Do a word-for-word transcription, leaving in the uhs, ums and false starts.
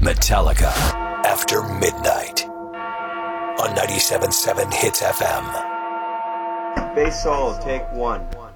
Metallica, After Midnight, on ninety-seven point seven Hits F M. Bass solo, take one.